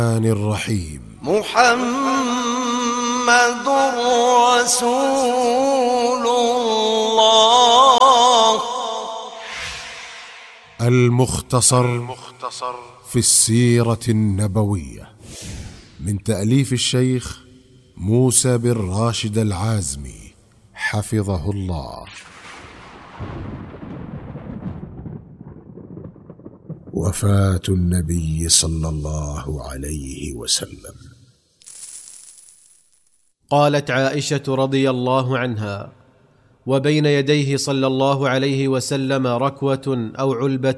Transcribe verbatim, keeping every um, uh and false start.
الرحيم. محمد رسول الله. المختصر في السيرة النبوية من تأليف الشيخ موسى بن راشد العازمي حفظه الله. وفاة النبي صلى الله عليه وسلم. قالت عائشة رضي الله عنها: وبين يديه صلى الله عليه وسلم ركوة أو علبة